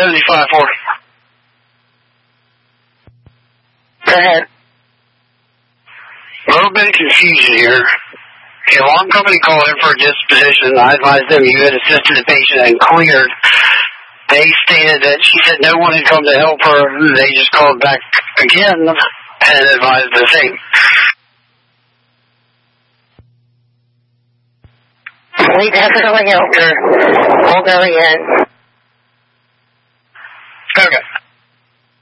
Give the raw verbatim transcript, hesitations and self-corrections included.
seventy-five forty. Go ahead. A little bit of confusion here. The alarm company called in for a disposition. I advised them you had assisted the patient and cleared. They stated that she said no one had come to help her. They just called back again and advised the same. We definitely helped her. We'll go again.